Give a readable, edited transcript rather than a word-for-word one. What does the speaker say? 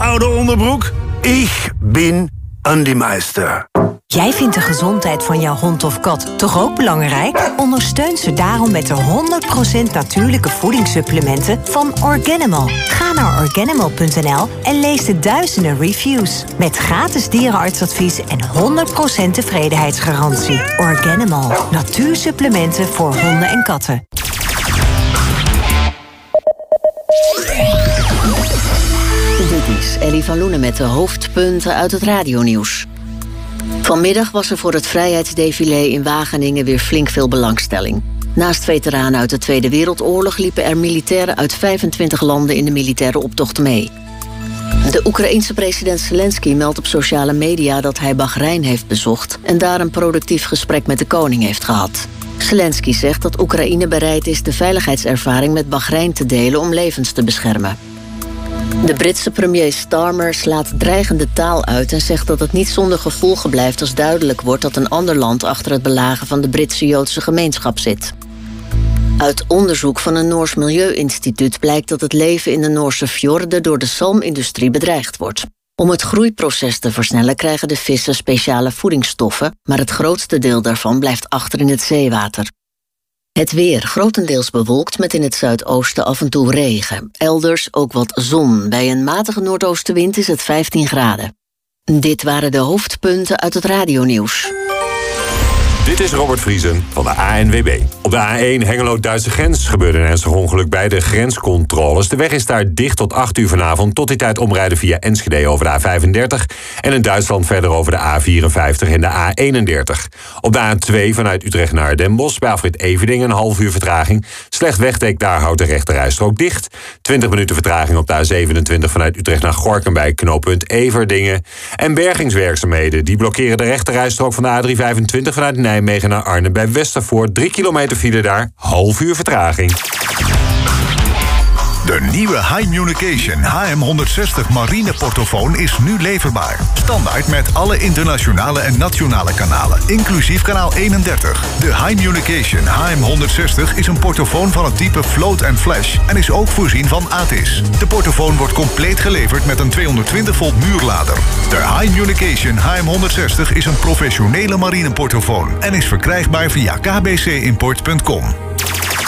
oude onderbroek? Ik ben Andy Meister. Jij vindt de gezondheid van jouw hond of kat toch ook belangrijk? Ondersteun ze daarom met de 100% natuurlijke voedingssupplementen van Organimal. Ga naar organimal.nl en lees de duizenden reviews. Met gratis dierenartsadvies en 100% tevredenheidsgarantie. Organimal. Natuursupplementen voor honden en katten. Dit is Ellie van Loenen met de hoofdpunten uit het radionieuws. Vanmiddag was er voor het vrijheidsdefilé in Wageningen weer flink veel belangstelling. Naast veteranen uit de Tweede Wereldoorlog liepen er militairen uit 25 landen in de militaire optocht mee. De Oekraïense president Zelensky meldt op sociale media dat hij Bahrein heeft bezocht en daar een productief gesprek met de koning heeft gehad. Zelensky zegt dat Oekraïne bereid is de veiligheidservaring met Bahrein te delen om levens te beschermen. De Britse premier Starmer slaat dreigende taal uit en zegt dat het niet zonder gevolgen blijft als duidelijk wordt dat een ander land achter het belagen van de Britse Joodse gemeenschap zit. Uit onderzoek van een Noors Milieuinstituut blijkt dat het leven in de Noorse fjorden door de zalmindustrie bedreigd wordt. Om het groeiproces te versnellen krijgen de vissen speciale voedingsstoffen, maar het grootste deel daarvan blijft achter in het zeewater. Het weer grotendeels bewolkt met in het zuidoosten af en toe regen. Elders ook wat zon. Bij een matige noordoostenwind is het 15 graden. Dit waren de hoofdpunten uit het radionieuws. Dit is Robert Vriesen van de ANWB. Op de A1 Hengelo-Duitse grens gebeurde een ernstig ongeluk bij de grenscontroles. De weg is daar dicht tot 8 uur vanavond. Tot die tijd omrijden via Enschede over de A35. En in Duitsland verder over de A54 en de A31. Op de A2 vanuit Utrecht naar Den Bosch bij afrit Everdingen een half uur vertraging. Slecht wegdek, daar houdt de rechterrijstrook dicht. 20 minuten vertraging op de A27 vanuit Utrecht naar Gorinchem bij knooppunt Everdingen. En bergingswerkzaamheden die blokkeren de rechterrijstrook van de A325 vanuit Nijmegen naar Arnhem bij Westervoort. 3 kilometer file daar, half uur vertraging. De nieuwe Hi-Munication HM160 marine portofoon is nu leverbaar. Standaard met alle internationale en nationale kanalen, inclusief kanaal 31. De Hi-Munication HM160 is een portofoon van het type Float & Flash en is ook voorzien van ATIS. De portofoon wordt compleet geleverd met een 220 volt muurlader. De Hi-Munication HM160 is een professionele marine portofoon en is verkrijgbaar via kbcimport.com.